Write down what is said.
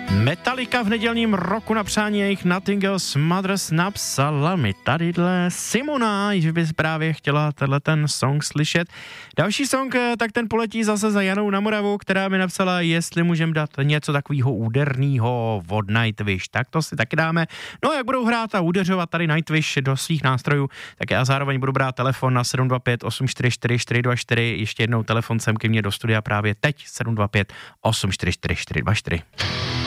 Metallica v nedělním roku na přání jejich Nothing Else Matters napsala mi tadyhle Simona, že by právě chtěla ten song slyšet. Další song, tak ten poletí zase za Janou na Moravu, která mi napsala, jestli můžem dát něco takového úderného od Nightwish. Tak to si taky dáme. No jak budou hrát a údeřovat tady Nightwish do svých nástrojů, tak já zároveň budu brát telefon na 725 844 424. Ještě jednou telefon sem ke mně do studia právě teď 725 844 424.